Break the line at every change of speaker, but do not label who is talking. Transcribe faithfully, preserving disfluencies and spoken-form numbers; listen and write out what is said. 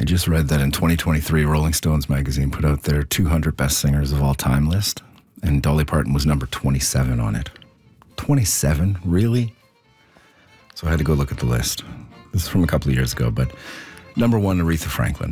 I just read that in twenty twenty-three, Rolling Stones magazine put out their two hundred best singers of all time list, and Dolly Parton was number twenty-seven on it. twenty-seven? Really? So I had to go look at the list. This is from a couple of years ago, but number one, Aretha Franklin.